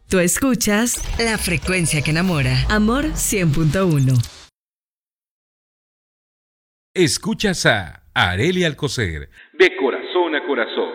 Tú escuchas La Frecuencia que Enamora. Amor 100.1. Escuchas a Arely Alcocer, de corazón a corazón.